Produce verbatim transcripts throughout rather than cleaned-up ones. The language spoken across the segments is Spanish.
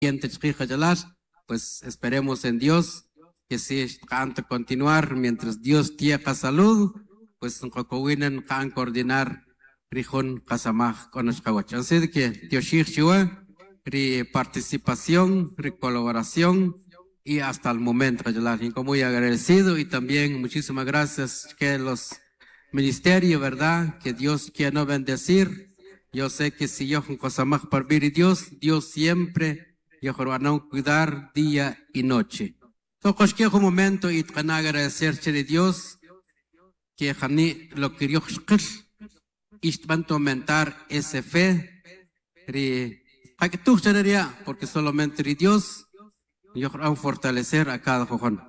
pues esperemos en Dios que si canta continuar mientras Dios tiene salud, pues nunca can coordinar rijón casamaj con los caguachos. Así que Dios Shua, ri participación, ri colaboración y hasta el momento, yo muy agradecido y también muchísimas gracias que los ministerios, ¿verdad? Que Dios quiere no bendecir. Yo sé que si yo con casamaj para vivir Dios, Dios siempre yo van a cuidar día y noche. Entonces, que un momento y te agradecerle a Dios que Jani lo que Dios y van a aumentar esa fe. Hay que tú porque solamente Dios yo van a fortalecer a cada joven.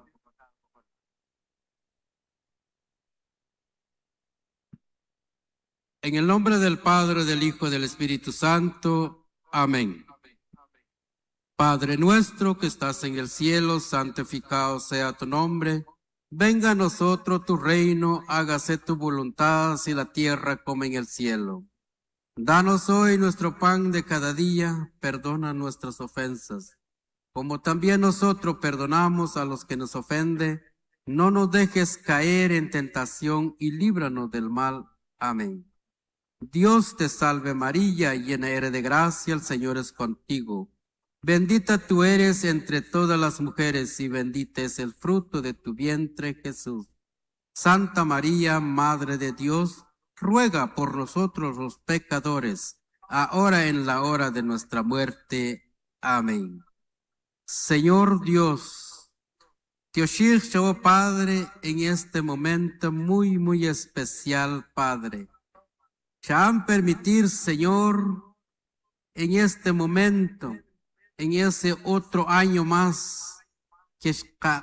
En el nombre del Padre, del Hijo y del Espíritu Santo. Amén. Padre nuestro que estás en el cielo, santificado sea tu nombre. Venga a nosotros tu reino, hágase tu voluntad, así la tierra como en el cielo. Danos hoy nuestro pan de cada día, perdona nuestras ofensas, como también nosotros perdonamos a los que nos ofenden. No nos dejes caer en tentación y líbranos del mal. Amén. Dios te salve María, llena eres de gracia, el Señor es contigo. Bendita tú eres entre todas las mujeres y bendito es el fruto de tu vientre, Jesús. Santa María, Madre de Dios, ruega por nosotros los pecadores, ahora en la hora de nuestra muerte. Amén. Señor Dios, te ofrezco, Padre, en este momento muy, muy especial, Padre. Se han permitido, Señor, en este momento, en ese otro año más, que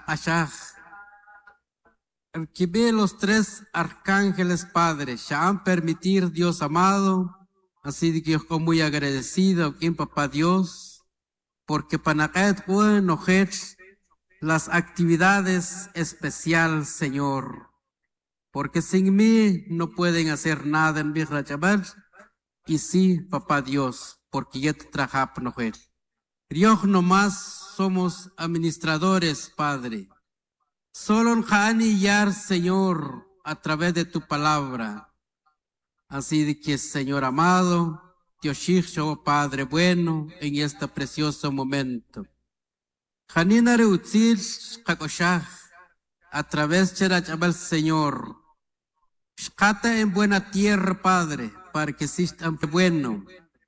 que ve los tres arcángeles, Padre, se han permitido, Dios amado, así que yo estoy muy agradecido, en Papá Dios, porque para bueno, las actividades especiales, Señor, porque sin mí no pueden hacer nada en Virra Chabal, y sí, Papá Dios, porque ya te traje no Dios nomás somos administradores, Padre. Solo en Jani Yar, Señor, a través de tu palabra. Así de que, Señor amado, Dioshicho, Padre bueno, en este precioso momento. Janina Reutzil, Kakoshach, a través de la Señor. Shkata en buena tierra, Padre, para que existan bueno.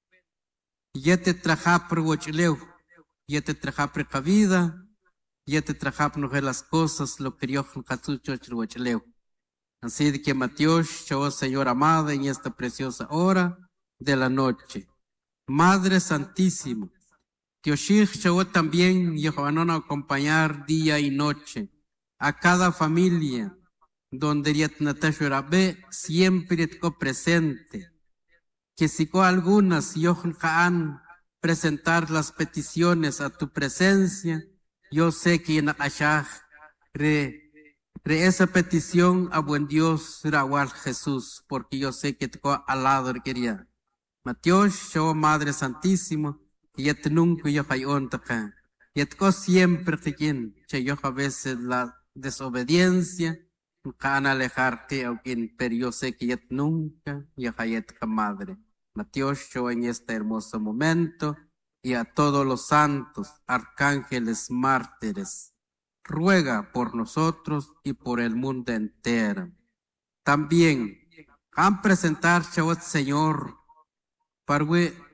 Ya te traja por Huachleu. Ya te traja precavida, ya te traja no las cosas, lo que Dios Jesús. Así de que Mateos, yo Señor amada, en esta preciosa hora de la noche. Madre Santísima, Dios yo también, y van a acompañar día y noche a cada familia, donde Yatnatashura ve siempre estoy presente. Que si con algunas, yo han presentar las peticiones a tu presencia, yo sé que en Ashaj, re, re esa petición a buen Dios será igual Jesús, porque yo sé que te al lado quería. Mateos, yo Madre Santísima, que ya te nunca yo hay ontaca, y te siempre te quien, que yo a veces la desobediencia, nunca han alejarte, pero yo sé que ya nunca yo hay Madre. Mateos, yo en este hermoso momento, y a todos los santos, arcángeles, mártires, ruega por nosotros y por el mundo entero. También, han presentarse a Señor, para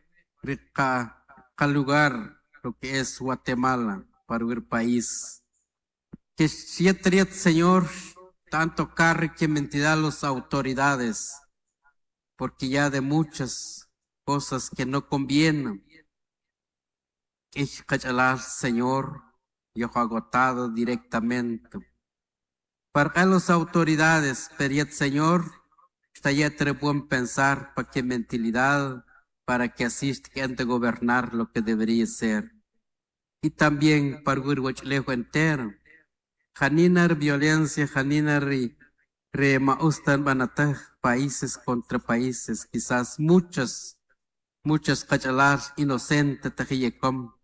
el lugar, lo que es Guatemala, para el país. Que siete Señor, tanto carre que mentira las autoridades, porque ya de muchas cosas que no convienen, que Señor, yo he agotado directamente. Para las autoridades, pero Señor, está ya tres buen pensar para que mentalidad, para que asista gente a gobernar lo que debería ser. Y también para el Huachlejo entero. Janinar violencia, Janinar re maustan banatah, países contra países, quizás muchas, muchas cachalas inocentes tajiyecom,